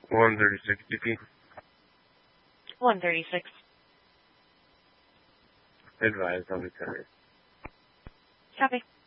136 DP. 136. Advised, I'll be coming. Copy.